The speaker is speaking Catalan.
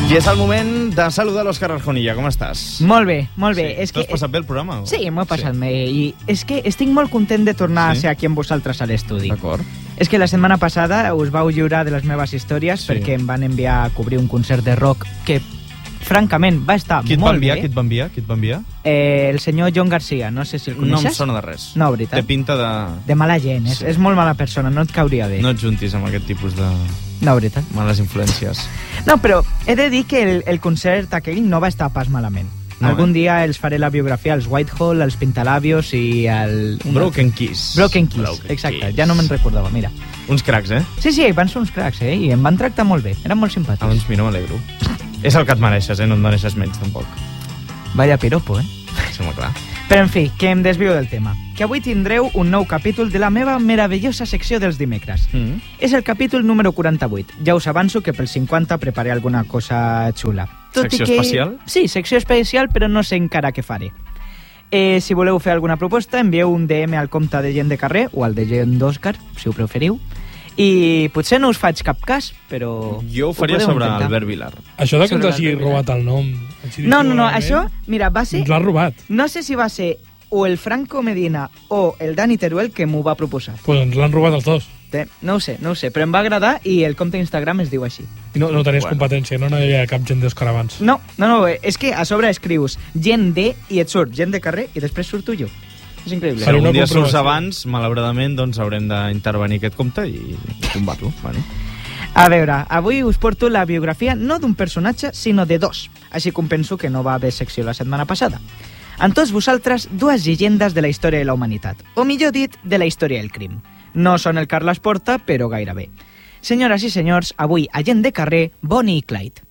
I és el moment de saludar l'Òscar Arjonilla. Com estàs? Molt bé, molt bé. Sí. T'has passat bé el programa? Sí, m'ho he passat bé. I és que estic molt content de tornar a ser aquí amb vosaltres a l'estudi. D'acord. És que la setmana passada us vau lliurar de les meves històries perquè em van enviar a cobrir un concert de rock que, francament, va estar molt bé. Qui et va enviar? El senyor John Garcia, no sé si el coneixes. No em sona de res. No, veritat. Té pinta de... De mala gent, és molt mala persona, no et cauria bé. No et juntis amb aquest tipus de... No, veritat. Males influències. No, però he de dir que el concert aquell no va estar pas malament. No, algun dia els faré la biografia als Whitehall, als Pintalabios i al... Broken Kiss. Broken Kiss, exacte. Ja no me'n recordava, mira. Uns cracs, eh? Sí, van ser uns cracs, I em van tractar molt bé. Eren molt simpàtics. Doncs mira, m'alegro. És el que et mereixes, No et mereixes menys, tampoc. Vaya piropo, Sembla clar. Però, en fi, que em desvio del tema. Que avui tindreu un nou capítol de la meva meravellosa secció dels dimecres. És el capítol número 48. Ja us avanço que pel 50 preparé alguna cosa xula. Secció especial? Sí, secció especial, però no sé encara què faré. Si voleu fer alguna proposta, envieu un DM al compte de Gent de Carrer o al de Gent d'Òscar, si ho preferiu. I potser no us faig cap cas, però... Jo ho faria sobre Albert Vilar. Això de que ens hagi robat el nom... No, això, mira, va ser... Ens l'ha robat. No sé si va ser o el Franco Medina o el Dani Teruel que m'ho va proposar. Pues ens l'han robat els dos. No ho sé, però em va agradar i el compte d'Instagram es diu així. I no tenies competència, no hi havia cap gent d'Òscar abans. No, és que a sobre escrius gent de i et surt gent de carrer i després surto jo. És increïble. Si algun dia surts abans, malauradament, doncs haurem d'intervenir aquest compte i combat-lo. Bueno. A veure, avui us porto la biografia no d'un personatge, sinó de dos. Així com penso que no va haver secció la setmana passada. Amb tots vosaltres, dues llegendes de la història de la humanitat. O millor dit, de la història del crim. No són el Carles Porta, però gairebé. Senyores i senyors, avui a Gent de Carrer, Bonnie i Clyde.